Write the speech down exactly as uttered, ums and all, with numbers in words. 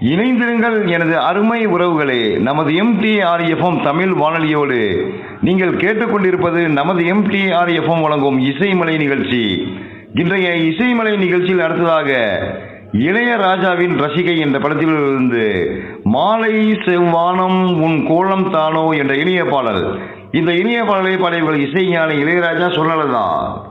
இணைந்திருங்கள் எனது அருமை உறவுகளே. நமது எம்டிஆர்எஃப்எம் தமிழ் வானொலியோடு நீங்கள் கேட்டுக்கொண்டிருப்பது நமது எம்டிஆர்எஃப்எம் வழங்கும் இசைமலை நிகழ்ச்சி. இன்றைய இசைமலை நிகழ்ச்சியில் அடுத்ததாக இளையராஜாவின் ரசிகை என்ற படத்திலிருந்து மாலை செவ்வானம் உன் கோலம் தானோ என்ற இனிய பாடல். இந்த இனிய பாடலை பாடியவர்கள் இசைஞானி இளையராஜா, சொல்லலதா.